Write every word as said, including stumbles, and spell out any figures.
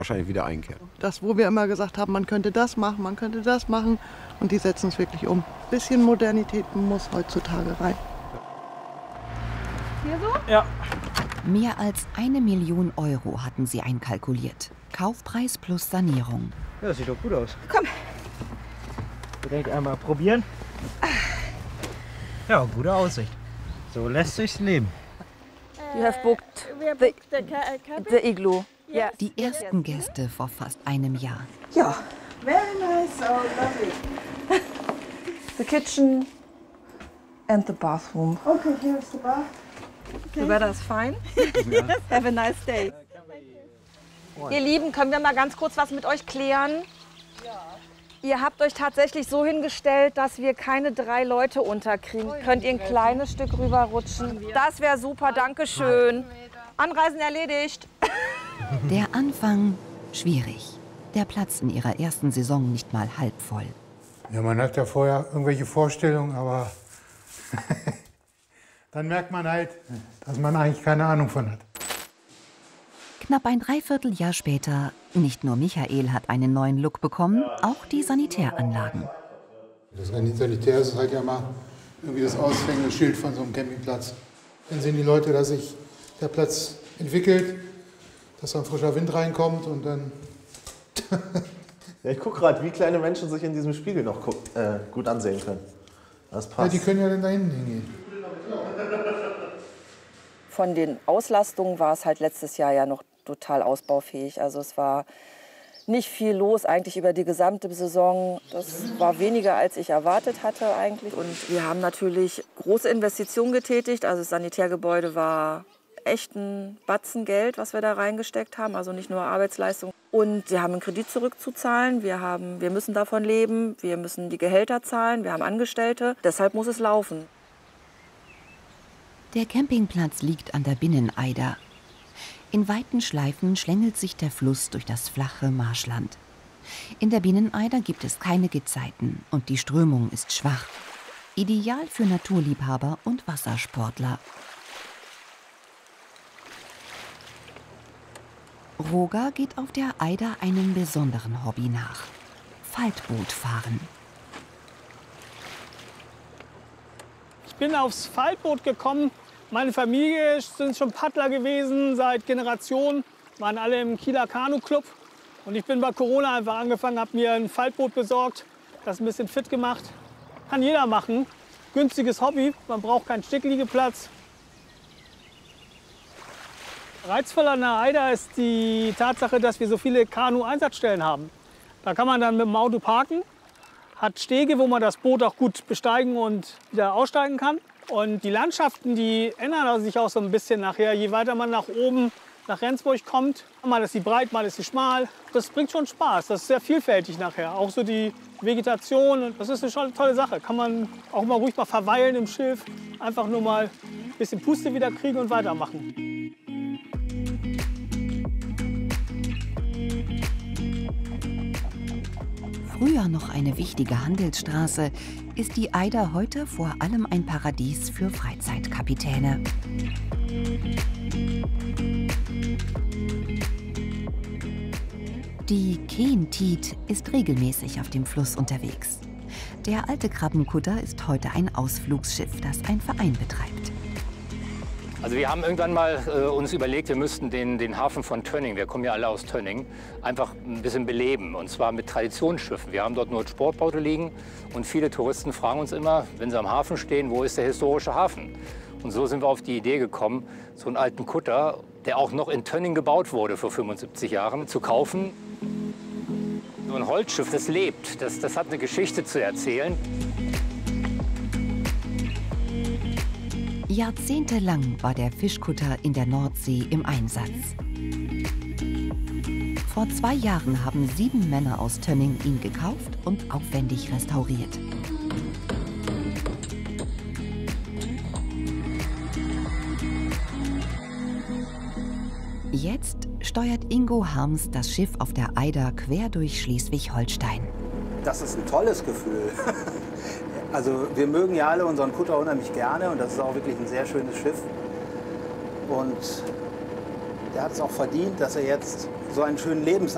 wahrscheinlich wieder einkehren. Das, wo wir immer gesagt haben, man könnte das machen, man könnte das machen, und die setzen es wirklich um. Ein bisschen Modernität muss heutzutage rein. Hier so? Ja. Mehr als eine Million Euro hatten sie einkalkuliert. Kaufpreis plus Sanierung. Ja, das sieht doch gut aus. Komm. Direkt einmal probieren. Ja, gute Aussicht. So lässt sich's leben. You have booked the, the igloo. Yeah. Die ersten Gäste vor fast einem Jahr. Ja. Very nice, so lovely. The kitchen and the bathroom. Okay, here's the bath. The weather is fine. Have a nice day. Ihr Lieben, können wir mal ganz kurz was mit euch klären? Ihr habt euch tatsächlich so hingestellt, dass wir keine drei Leute unterkriegen. Könnt ihr ein kleines Stück rüberrutschen? Das wäre super, danke schön. Anreisen erledigt. Der Anfang schwierig. Der Platz in ihrer ersten Saison nicht mal halb voll. Ja, man hat ja vorher irgendwelche Vorstellungen, aber dann merkt man halt, dass man eigentlich keine Ahnung von hat. Knapp ein Dreivierteljahr später, nicht nur Michael hat einen neuen Look bekommen, auch die Sanitäranlagen. Das Sanitär ist halt ja mal irgendwie das Aushängeschild von so einem Campingplatz. Dann sehen die Leute, dass sich der Platz entwickelt, dass dann frischer Wind reinkommt und dann... Ja, ich gucke gerade, wie kleine Menschen sich in diesem Spiegel noch äh, gut ansehen können. Das passt. Ja, die können ja dann da hinten hingehen. Von den Auslastungen war es halt letztes Jahr ja noch total ausbaufähig. Also es war nicht viel los eigentlich über die gesamte Saison. Das war weniger, als ich erwartet hatte eigentlich. Und wir haben natürlich große Investitionen getätigt. Also das Sanitärgebäude war echt ein Batzen Geld, was wir da reingesteckt haben. Also nicht nur Arbeitsleistung. Und wir haben einen Kredit zurückzuzahlen. Wir, haben, wir müssen davon leben. Wir müssen die Gehälter zahlen. Wir haben Angestellte. Deshalb muss es laufen. Der Campingplatz liegt an der Binneneider. In weiten Schleifen schlängelt sich der Fluss durch das flache Marschland. In der Binneneider gibt es keine Gezeiten und die Strömung ist schwach. Ideal für Naturliebhaber und Wassersportler. Roger geht auf der Eider einem besonderen Hobby nach: Faltbootfahren. Ich bin aufs Faltboot gekommen. Meine Familie sind schon Paddler gewesen seit Generationen, waren alle im Kieler Kanu-Club. Und ich bin bei Corona einfach angefangen, habe mir ein Faltboot besorgt, das ein bisschen fit gemacht. Kann jeder machen. Günstiges Hobby, man braucht keinen Stickliegeplatz. Reizvoll an der Eider ist die Tatsache, dass wir so viele Kanu-Einsatzstellen haben. Da kann man dann mit dem Auto parken, hat Stege, wo man das Boot auch gut besteigen und wieder aussteigen kann. Und die Landschaften, die ändern sich auch so ein bisschen nachher. Je weiter man nach oben, nach Rendsburg kommt, mal ist sie breit, mal ist sie schmal. Das bringt schon Spaß, das ist sehr vielfältig nachher. Auch so die Vegetation, und das ist eine schon tolle Sache. Kann man auch mal ruhig mal verweilen im Schiff, einfach nur mal ein bisschen Puste wieder kriegen und weitermachen. Früher noch eine wichtige Handelsstraße, ist die Eider heute vor allem ein Paradies für Freizeitkapitäne. Die Keen-Tiet ist regelmäßig auf dem Fluss unterwegs. Der alte Krabbenkutter ist heute ein Ausflugsschiff, das ein Verein betreibt. Also wir haben irgendwann mal äh, uns überlegt, wir müssten den, den Hafen von Tönning, wir kommen ja alle aus Tönning, einfach ein bisschen beleben. Und zwar mit Traditionsschiffen. Wir haben dort nur Sportboote liegen und viele Touristen fragen uns immer, wenn sie am Hafen stehen, wo ist der historische Hafen? Und so sind wir auf die Idee gekommen, so einen alten Kutter, der auch noch in Tönning gebaut wurde vor fünfundsiebzig Jahren, zu kaufen. So ein Holzschiff, das lebt, das, das hat eine Geschichte zu erzählen. Jahrzehntelang war der Fischkutter in der Nordsee im Einsatz. Vor zwei Jahren haben sieben Männer aus Tönning ihn gekauft und aufwendig restauriert. Jetzt steuert Ingo Harms das Schiff auf der Eider quer durch Schleswig-Holstein. Das ist ein tolles Gefühl. Also wir mögen ja alle unseren Kutter unheimlich gerne und das ist auch wirklich ein sehr schönes Schiff. Und der hat es auch verdient, dass er jetzt so einen schönen Lebensabschnitt